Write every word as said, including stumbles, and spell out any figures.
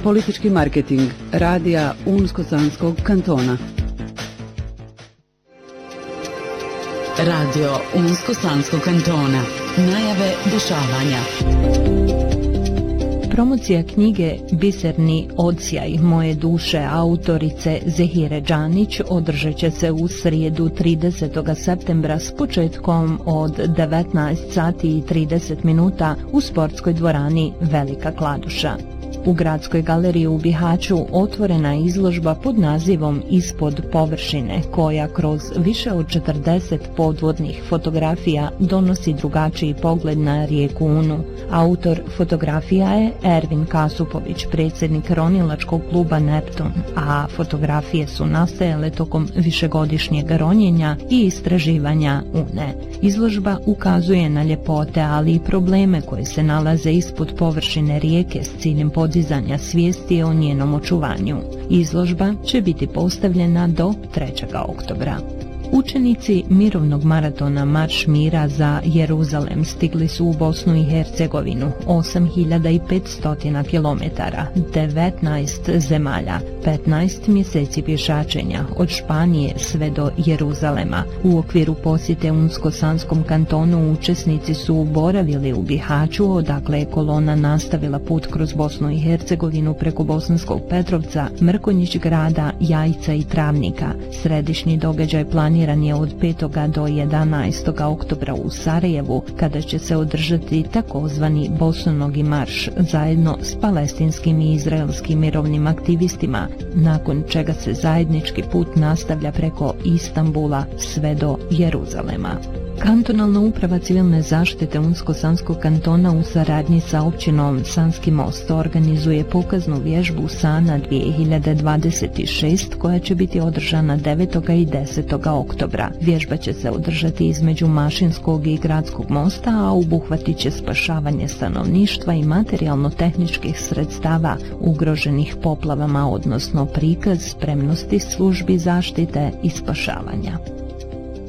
Politički marketing radija Unsko-Sanskog kantona. Radio Unsko-Sanskog kantona. Najave dešavanja. Promocija knjige Biserni odsjaj moje duše autorice Zehire Džanić održat će se u srijedu tridesetog septembra s početkom od devetnaest sati i trideset minuta u sportskoj dvorani Velika Kladuša. U Gradskoj galeriji u Bihaću otvorena je izložba pod nazivom Ispod površine, koja kroz više od četrdeset podvodnih fotografija donosi drugačiji pogled na rijeku Unu. Autor fotografija je Ervin Kasupović, predsjednik ronilačkog kluba Neptun, a fotografije su nastajale tokom višegodišnjeg ronjenja i istraživanja Une. Izložba ukazuje na ljepote, ali i probleme koje se nalaze ispod površine rijeke s ciljem podizanja svijesti o njenom očuvanju. Izložba će biti postavljena do trećeg oktobra. Učenici mirovnog maratona Marš mira za Jeruzalem stigli su u Bosnu i Hercegovinu, osam hiljada petsto kilometara, devetnaest zemalja, petnaest mjeseci pješačenja od Španije sve do Jeruzalema. U okviru posjete Unsko-Sanskom kantonu učesnici su boravili u Bihaću, odakle je kolona nastavila put kroz Bosnu i Hercegovinu preko Bosanskog Petrovca, Mrkonjić grada, Jajca i Travnika. Središnji događaj planiran je od petog do jedanaestog oktobra u Sarajevu, kada će se održati takozvani Bosonogi marš zajedno s palestinskim i izraelskim mirovnim aktivistima, nakon čega se zajednički put nastavlja preko Istanbula sve do Jeruzalema. Kantonalna uprava civilne zaštite Unsko-Sanskog kantona u saradnji sa općinom Sanski most organizuje pokaznu vježbu Sana dvije hiljade dvadeset šest koja će biti održana devetog i desetog oktobra. Vježba će se održati između Mašinskog i Gradskog mosta, a obuhvatit će spašavanje stanovništva i materijalno-tehničkih sredstava ugroženih poplavama, odnosno prikaz spremnosti službi zaštite i spašavanja.